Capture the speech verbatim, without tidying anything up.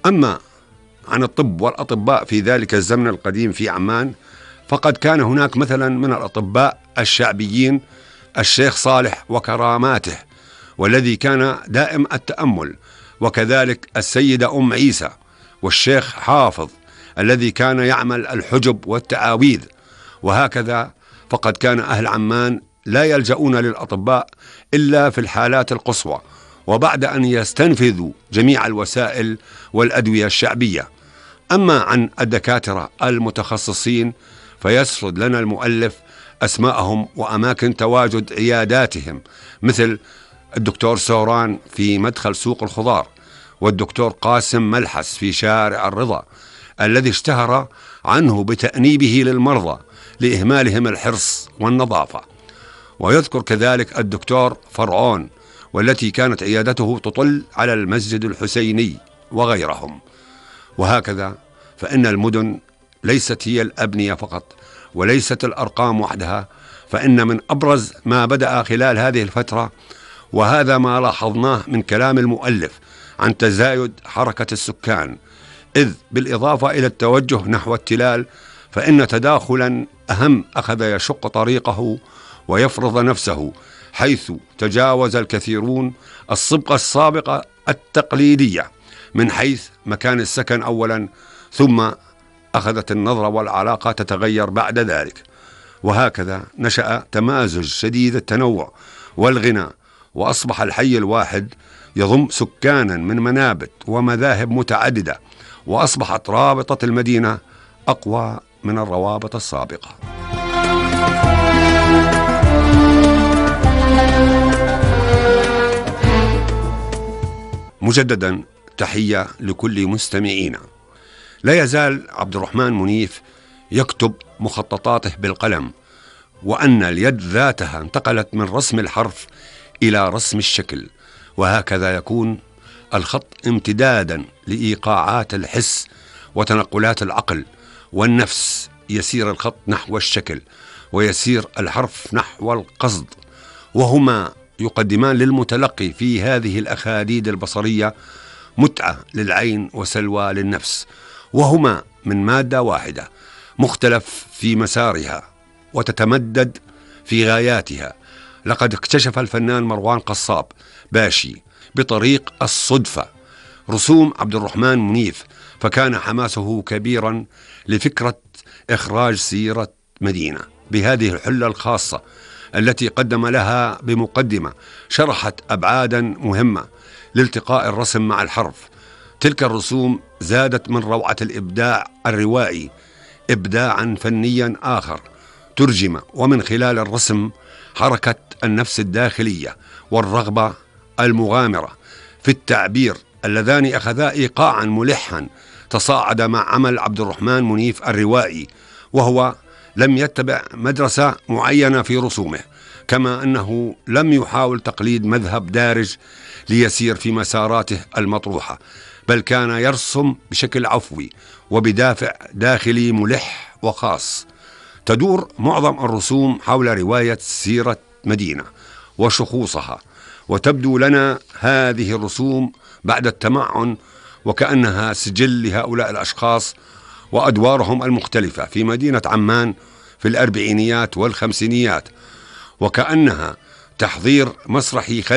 أما عن الطب والأطباء في ذلك الزمن القديم في عمان، فقد كان هناك مثلا من الأطباء الشعبيين الشيخ صالح وكراماته، والذي كان دائم التأمل، وكذلك السيدة أم عيسى، والشيخ حافظ الذي كان يعمل الحجب والتعاويذ. وهكذا فقد كان أهل عمان لا يلجؤون للأطباء إلا في الحالات القصوى، وبعد أن يستنفذوا جميع الوسائل والأدوية الشعبية. أما عن الدكاترة المتخصصين فيسرد لنا المؤلف أسماءهم وأماكن تواجد عياداتهم، مثل الدكتور سوران في مدخل سوق الخضار، والدكتور قاسم ملحس في شارع الرضا الذي اشتهر عنه بتأنيبه للمرضى لإهمالهم الحرص والنظافة. ويذكر كذلك الدكتور فرعون، والتي كانت عيادته تطل على المسجد الحسيني وغيرهم. وهكذا فإن المدن ليست هي الأبنية فقط، وليست الأرقام وحدها، فإن من أبرز ما بدأ خلال هذه الفترة، وهذا ما لاحظناه من كلام المؤلف، عن تزايد حركة السكان، إذ بالإضافة إلى التوجه نحو التلال فإن تداخلا أهم أخذ يشق طريقه ويفرض نفسه، حيث تجاوز الكثيرون الصبغة السابقة التقليدية من حيث مكان السكن أولا، ثم أخذت النظرة والعلاقة تتغير بعد ذلك. وهكذا نشأ تمازج شديد التنوع والغنى، وأصبح الحي الواحد يضم سكانا من منابت ومذاهب متعددة، وأصبحت رابطة المدينة أقوى من الروابط السابقة. مجددا تحية لكل مستمعينا. لا يزال عبد الرحمن منيف يكتب مخططاته بالقلم، وأن اليد ذاتها انتقلت من رسم الحرف إلى رسم الشكل، وهكذا يكون الخط امتدادا لإيقاعات الحس وتنقلات العقل والنفس. يسير الخط نحو الشكل، ويسير الحرف نحو القصد، وهما يقدمان للمتلقي في هذه الأخاديد البصرية متعة للعين وسلوى للنفس، وهما من مادة واحدة مختلف في مسارها وتتمدد في غاياتها. لقد اكتشف الفنان مروان قصاب باشي بطريق الصدفة رسوم عبد الرحمن منيف، فكان حماسه كبيرا لفكرة إخراج سيرة مدينة بهذه الحلة الخاصة، التي قدم لها بمقدمة شرحت أبعادا مهمة لالتقاء الرسم مع الحرف. تلك الرسوم زادت من روعة الإبداع الروائي إبداعا فنيا آخر ترجم، ومن خلال الرسم حركة النفس الداخلية والرغبة المغامرة في التعبير، اللذان أخذا إيقاعا ملحا تصاعد مع عمل عبد الرحمن منيف الروائي، وهو لم يتبع مدرسة معينة في رسومه، كما أنه لم يحاول تقليد مذهب دارج ليسير في مساراته المطروحة، بل كان يرسم بشكل عفوي وبدافع داخلي ملح وخاص. تدور معظم الرسوم حول رواية سيرة مدينة وشخوصها، وتبدو لنا هذه الرسوم بعد التمعن وكأنها سجل لهؤلاء الأشخاص وأدوارهم المختلفة في مدينة عمان في الأربعينيات والخمسينيات، وكأنها تحضير مسرحي